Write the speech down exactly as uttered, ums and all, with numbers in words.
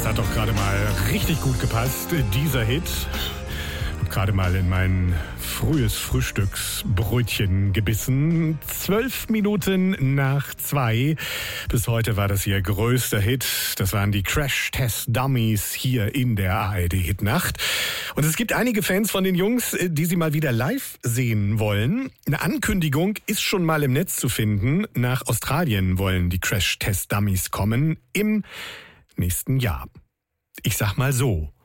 Das hat doch gerade mal richtig gut gepasst, dieser Hit. Hab gerade mal in mein frühes Frühstücksbrötchen gebissen. Zwölf Minuten nach zwei. Bis heute war das ihr größter Hit. Das waren die Crash-Test-Dummies hier in der A R D-Hitnacht. Und es gibt einige Fans von den Jungs, die sie mal wieder live sehen wollen. Eine Ankündigung ist schon mal im Netz zu finden. Nach Australien wollen die Crash-Test-Dummies kommen im nächsten Jahr. Ich sag mal so,